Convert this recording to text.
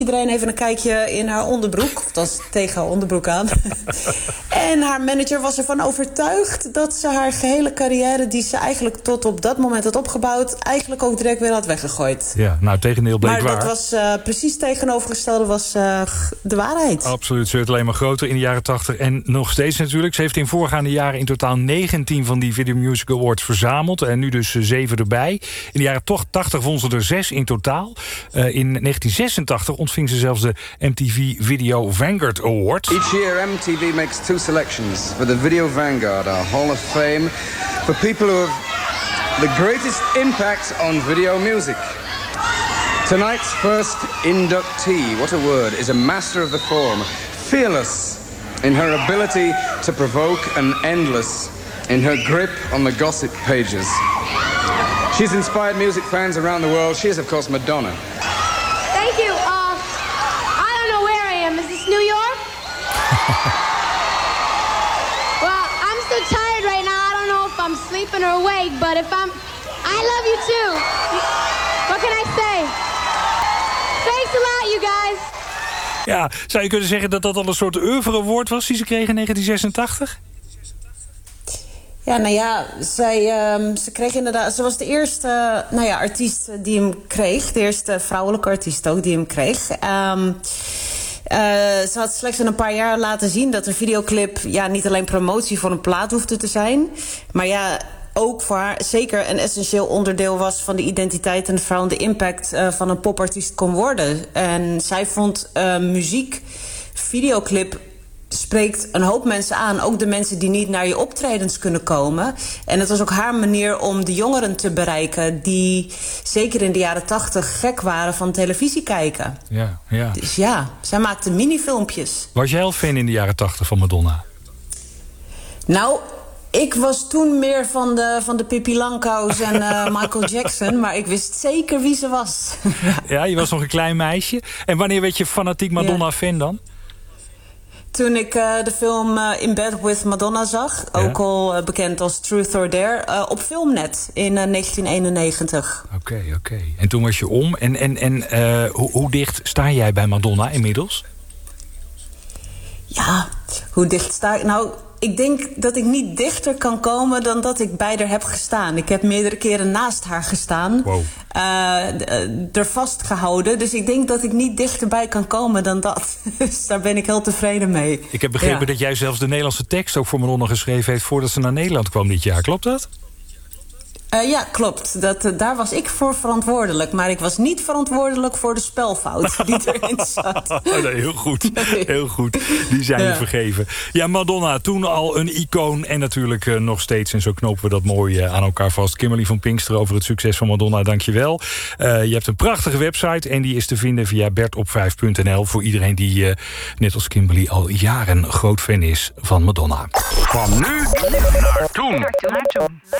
iedereen even een kijkje in haar onderbroek. Of dat is tegen haar onderbroek aan. En haar manager was ervan overtuigd dat ze haar gehele carrière, die ze eigenlijk tot op dat moment had opgebouwd, eigenlijk ook direct weer had weggegooid. Ja, nou, tegendeel bleek waar. Maar dat was precies tegenovergestelde was de waarheid. Absoluut, ze werd alleen maar groter in de jaren 80 en nog steeds natuurlijk. Ze heeft in voorgaande jaren in totaal 19 van die Video Music Awards verzameld. En nu dus 7 erbij. In de jaren 80 won ze er 6 in totaal. In 1986 ontving ze zelfs de MTV Video Vanguard Award. Each year MTV makes 2 selections for the Video Vanguard, our Hall of Fame, for people who have the greatest impact on video music. Tonight's first inductee, what a word, is a master of the form, fearless in her ability to provoke and endless in her grip on the gossip pages. She's inspired music fans around the world. She is, of course, Madonna. Thank you. I don't know where I am. Is this New York? Well, I'm so tired right now. I don't know if I'm sleeping or awake, but if I'm... I love you too. What can I say? Thanks a lot, you guys. Ja, zou je kunnen zeggen dat dat al een soort oeuvre-award was die ze kreeg in 1986? Ja, nou ja, ze kreeg inderdaad. Ze was de eerste artiest die hem kreeg. De eerste vrouwelijke artiest ook die hem kreeg. Ze had slechts in een paar jaar laten zien dat een videoclip niet alleen promotie voor een plaat hoefde te zijn, maar ook voor haar zeker een essentieel onderdeel was van de identiteit en de vrouw en de impact van een popartiest kon worden. En zij vond muziek, videoclip spreekt een hoop mensen aan. Ook de mensen die niet naar je optredens kunnen komen. En het was ook haar manier om de jongeren te bereiken die zeker in de jaren 80 gek waren van televisie kijken. Ja. Dus ja, zij maakte minifilmpjes. Was jij al fan in de jaren 80 van Madonna? Nou, ik was toen meer van de Pippi Langkous en Michael Jackson, maar ik wist zeker wie ze was. Ja, je was nog een klein meisje. En wanneer werd je fanatiek Madonna-fan dan? Toen ik de film In Bed With Madonna zag, ook al bekend als Truth or Dare, op Filmnet in 1991. Oké. En toen was je om. En hoe dicht sta jij bij Madonna inmiddels? Ja, hoe dicht sta ik? Nou, ik denk dat ik niet dichter kan komen dan dat ik bij haar heb gestaan. Ik heb meerdere keren naast haar gestaan. Wow. Er vastgehouden. Dus ik denk dat ik niet dichterbij kan komen dan dat. Dus daar ben ik heel tevreden mee. Ik heb begrepen dat jij zelfs de Nederlandse tekst ook voor Madonna geschreven heeft voordat ze naar Nederland kwam dit jaar. Klopt dat? Ja, klopt. Daar was ik voor verantwoordelijk. Maar ik was niet verantwoordelijk voor de spelfout die erin zat. Nee, heel goed. Nee. Heel goed. Die zijn je vergeven. Ja, Madonna, toen al een icoon. En natuurlijk nog steeds. En zo knopen we dat mooi aan elkaar vast. Kimberly van Pinkster over het succes van Madonna. Dankjewel. Je hebt een prachtige website. En die is te vinden via bertop5.nl. Voor iedereen die, net als Kimberly, al jaren groot fan is van Madonna. Van nu naar toen.